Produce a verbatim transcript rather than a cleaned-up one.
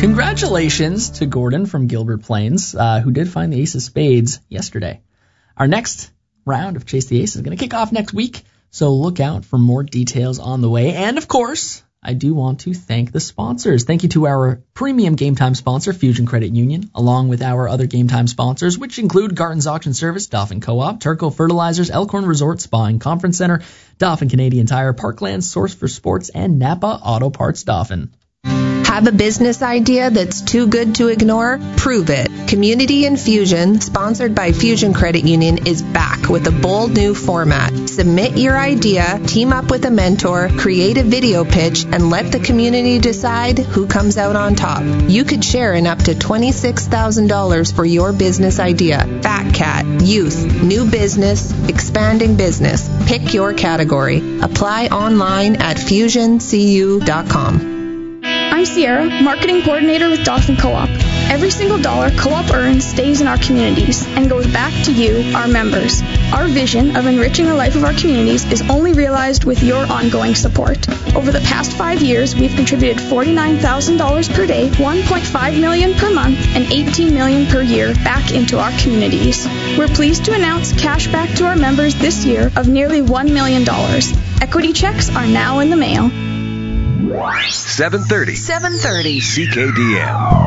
Congratulations to Gordon from Gilbert Plains, uh, who did find the Ace of Spades yesterday. Our next round of Chase the Ace is going to kick off next week, so look out for more details on the way. And, of course, I do want to thank the sponsors. Thank you to our premium Game Time sponsor, Fusion Credit Union, along with our other Game Time sponsors, which include Garton's Auction Service, Dauphin Co-op, Turco Fertilizers, Elkhorn Resort Spa and Conference Center, Dauphin Canadian Tire, Parkland, Source for Sports, and Napa Auto Parts Dauphin. Have a business idea that's too good to ignore? Prove it. Community Infusion, sponsored by Fusion Credit Union, is back with a bold new format. Submit your idea, team up with a mentor, create a video pitch, and let the community decide who comes out on top. You could share in up to twenty-six thousand dollars for your business idea. Fat Cat, youth, new business, expanding business. Pick your category. Apply online at fusion c u dot com. I'm Sierra, Marketing Coordinator with Dauphin Co-op. Every single dollar Co-op earns stays in our communities and goes back to you, our members. Our vision of enriching the life of our communities is only realized with your ongoing support. Over the past five years, we've contributed forty-nine thousand dollars per day, one point five million dollars per month, and eighteen million dollars per year back into our communities. We're pleased to announce cash back to our members this year of nearly one million dollars. Equity checks are now in the mail. seven thirty. seven thirty. C K D M.